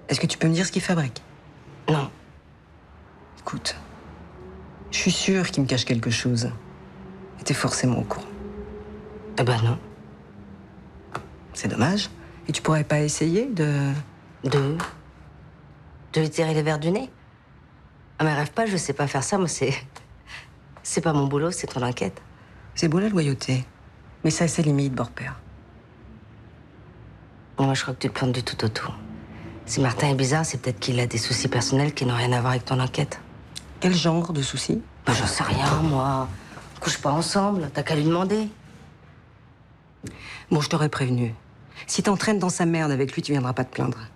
Est-ce que tu peux me dire ce qu'il fabrique? Non. Écoute, je suis sûre qu'il me cache quelque chose. Et t'es forcément au courant. Eh ben non. C'est dommage. Et tu pourrais pas essayer de... De lui tirer les verres du nez? Ah mais rêve pas, je sais pas faire ça, moi c'est pas mon boulot, c'est ton enquête. C'est beau la loyauté. Mais ça a ses limites, Borpère. Moi je crois que tu te plantes du tout au tout. Si Martin est bizarre, c'est peut-être qu'il a des soucis personnels qui n'ont rien à voir avec ton enquête. Quel genre de souci? Ben, j'en sais rien, moi. On couche pas ensemble, t'as qu'à lui demander. Bon, je t'aurais prévenu. Si t'entraînes dans sa merde avec lui, tu viendras pas te plaindre.